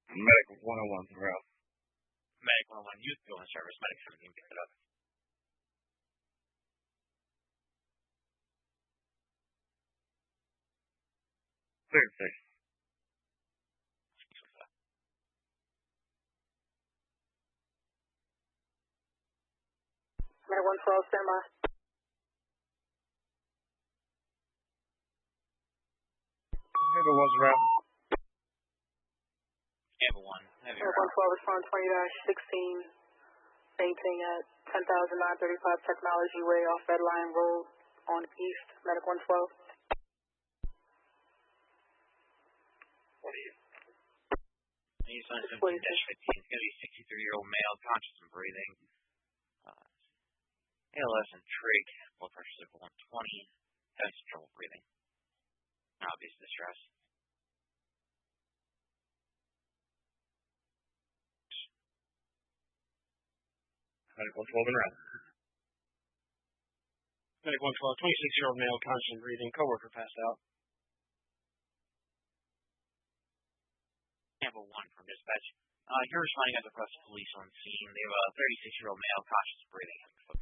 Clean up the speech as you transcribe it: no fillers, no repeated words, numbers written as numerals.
Medic 101's en route. Medic 101, youth fuel in service. Medic 17, pick it up. Clear station. Medic 112, stand by. Medic 1's en route. Amber 1, heavy Medic route. 112, respond 20-16, maintain at 10,935 Technology Way off Redline Road on East. Medic 112. What are you? He's on 17-15. He's going to be 63-year-old male, conscious and breathing. ALS and trig, blood pressure of 120, having some trouble breathing. Obvious distress. Medic 112 en route. Medic 112, 26-year-old male, conscious and breathing, coworker passed out. Amber 1 from dispatch. You're responding as a press police on scene. They have a 36-year-old male, conscious and breathing, having foot